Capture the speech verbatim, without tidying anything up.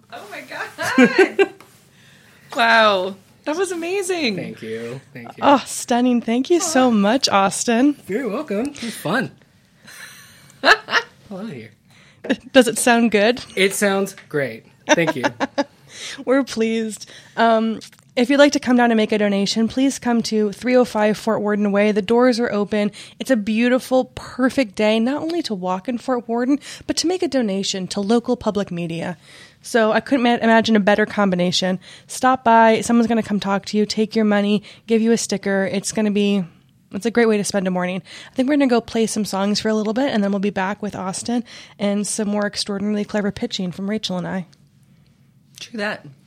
Oh my God. Wow. That was amazing. Thank you. Thank you. Oh, stunning. Thank you so much, Austin. You're welcome. It was fun. I love it here. Does it sound good? It sounds great. Thank you. We're pleased. Um, if you'd like to come down and make a donation, please come to three oh five Fort Worden Way. The doors are open. It's a beautiful, perfect day, not only to walk in Fort Worden, but to make a donation to local public media. So I couldn't ma- imagine a better combination. Stop by. Someone's going to come talk to you, take your money, give you a sticker. It's going to be, it's a great way to spend a morning. I think we're going to go play some songs for a little bit, and then we'll be back with Austin and some more extraordinarily clever pitching from Rachel and I. True that.